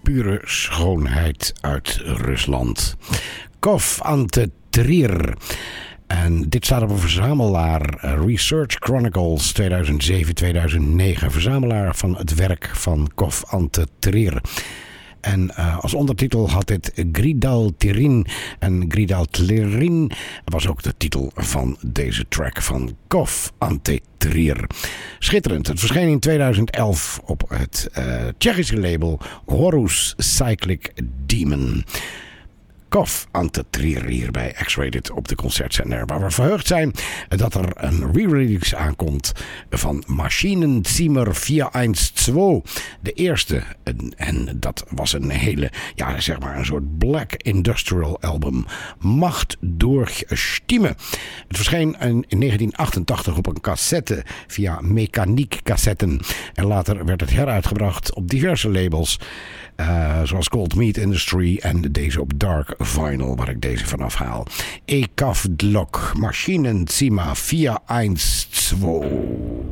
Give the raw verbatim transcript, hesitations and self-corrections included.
pure schoonheid uit Rusland. Kov Ante Trier. En dit staat op een verzamelaar, Research Chronicles tweeduizend zeven tweeduizend negen. Verzamelaar van het werk van Kov Ante Trier. En uh, als ondertitel had dit Gridal Tirin. En Gridal Tirin was ook de titel van deze track van Kov Ante Trier. Schitterend. Het verscheen in tweeduizend elf op het uh, Tsjechische label Horus Cyclic Demon. Kov Ante Trier hier bij X-Rated op de concertzender. Waar we verheugd zijn dat er een re-release aankomt van Maschinenzimmer vierhonderdtwaalf. De eerste. En, en dat was een hele, ja zeg maar een soort black industrial album. Macht durch Stimme. Het verscheen in, in negentien achtentachtig op een cassette via Mechaniek Cassetten. En later werd het heruitgebracht op diverse labels. Uh, zoals Cold Meat Industry en deze op Dark Vinyl, waar ik deze vanaf haal. Ekavdlok, Maschinenzimmer vierhonderdtwaalf.